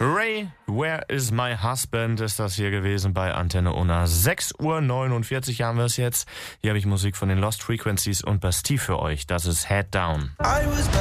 Ray, Where is my husband, ist das hier gewesen bei Antenne Unna. 6:49 Uhr haben wir es jetzt. Hier habe ich Musik von den Lost Frequencies und Bastille für euch. Das ist Head Down.